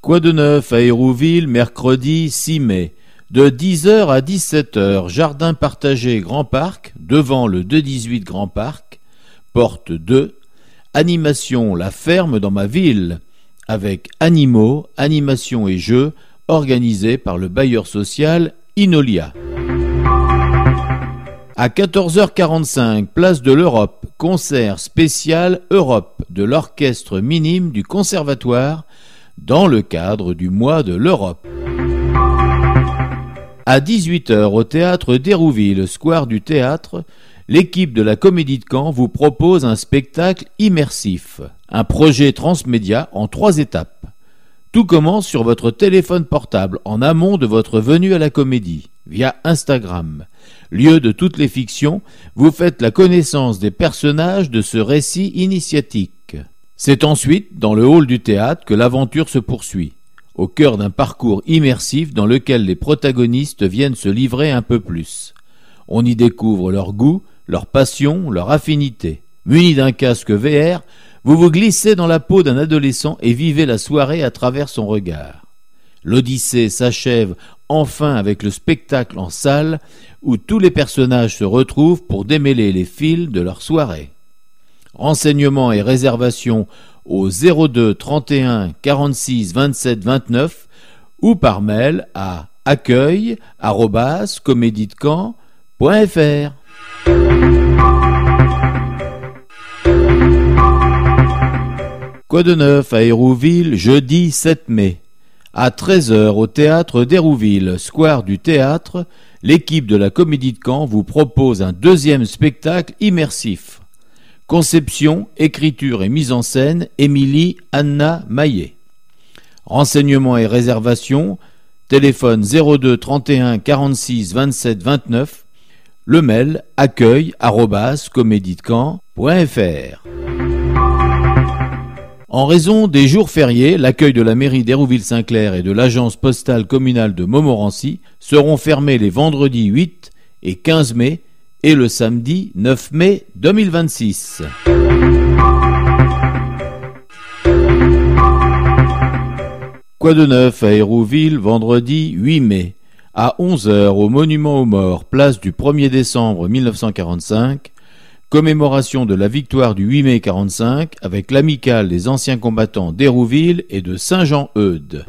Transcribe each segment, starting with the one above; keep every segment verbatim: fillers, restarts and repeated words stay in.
Quoi de neuf à Hérouville, mercredi six mai. De dix heures à dix-sept heures, jardin partagé Grand Parc, devant le deux dix-huit Grand Parc, porte deux, animation La Ferme dans ma ville, avec animaux, animation et jeux, organisés par le bailleur social Inolia. À quatorze heures quarante-cinq, place de l'Europe, concert spécial Europe de l'orchestre minime du Conservatoire, dans le cadre du mois de l'Europe. À dix-huit heures, au théâtre d'Hérouville, square du Théâtre, l'équipe de la Comédie de Caen vous propose un spectacle immersif, un projet transmédia en trois étapes. Tout commence sur votre téléphone portable en amont de votre venue à la comédie, via Instagram. Lieu de toutes les fictions, vous faites la connaissance des personnages de ce récit initiatique. C'est ensuite dans le hall du théâtre que l'aventure se poursuit, au cœur d'un parcours immersif dans lequel les protagonistes viennent se livrer un peu plus. On y découvre leur goût, leur passion, leur affinité. Muni d'un casque V R, vous vous glissez dans la peau d'un adolescent et vivez la soirée à travers son regard. L'Odyssée s'achève enfin avec le spectacle en salle où tous les personnages se retrouvent pour démêler les fils de leur soirée. Renseignements et réservations au zéro deux trente et un quarante-six vingt-sept vingt-neuf ou par mail à accueil arobase comédiedecaen point f r. Quoi de neuf à Hérouville, jeudi sept mai. À treize heures au théâtre d'Hérouville, square du Théâtre, l'équipe de la Comédie de Caen vous propose un deuxième spectacle immersif. Conception, écriture et mise en scène, Émilie Anna Maillet. Renseignements et réservations, téléphone zéro deux trente et un quarante-six vingt-sept vingt-neuf, le mail accueil arobase comédiedecaen point f r. En raison des jours fériés, l'accueil de la mairie d'Hérouville-Saint-Clair et de l'agence postale communale de Montmorency seront fermés les vendredis huit et quinze mai et le samedi neuf mai deux mille vingt-six. Quoi de neuf à Hérouville, vendredi huit mai. À onze heures au Monument aux Morts, place du premier décembre mille neuf cent quarante-cinq, commémoration de la victoire du huit mai quarante-cinq avec l'amicale des anciens combattants d'Hérouville et de Saint-Jean-Eudes.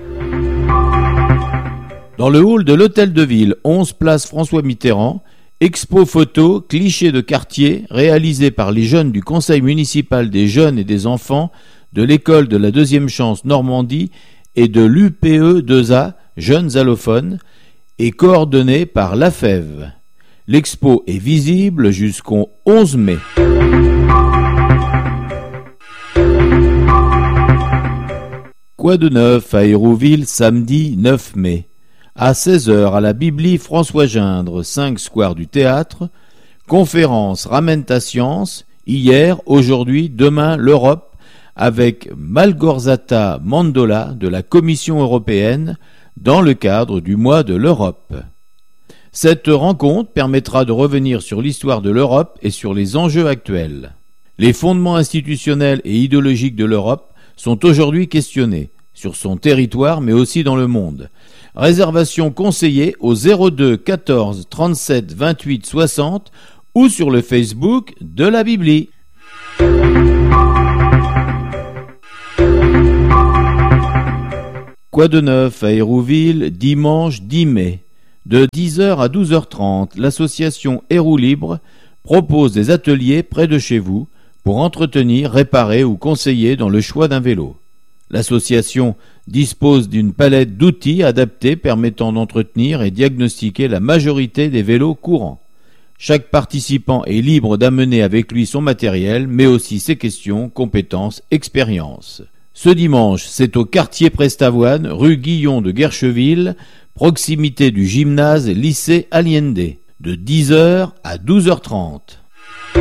Dans le hall de l'Hôtel de Ville, onze place François Mitterrand, expo photo clichés de quartier réalisé par les jeunes du Conseil municipal des jeunes et des enfants de l'école de la deuxième chance Normandie et de l'U P E deux A, jeunes allophones, et coordonné par l'A F E V. L'expo est visible jusqu'au onze mai. Quoi de neuf à Hérouville, samedi neuf mai. À seize heures à la Bibli François Gindre, cinq square du Théâtre, conférence Ramène ta science, hier, aujourd'hui, demain, l'Europe, avec Malgorzata Mandola de la Commission européenne, dans le cadre du mois de l'Europe. Cette rencontre permettra de revenir sur l'histoire de l'Europe et sur les enjeux actuels. Les fondements institutionnels et idéologiques de l'Europe sont aujourd'hui questionnés, sur son territoire mais aussi dans le monde. Réservation conseillée au zéro deux quatorze trente-sept vingt-huit soixante ou sur le Facebook de la Bibli. Quoi de neuf à Hérouville, dimanche dix mai. De dix heures à douze heures trente, l'association Héroux Libre propose des ateliers près de chez vous pour entretenir, réparer ou conseiller dans le choix d'un vélo. L'association dispose d'une palette d'outils adaptés permettant d'entretenir et diagnostiquer la majorité des vélos courants. Chaque participant est libre d'amener avec lui son matériel, mais aussi ses questions, compétences, expériences. Ce dimanche, c'est au quartier Prestavoine, rue Guillon de Guercheville, proximité du gymnase lycée Allende, de dix heures à douze heures trente.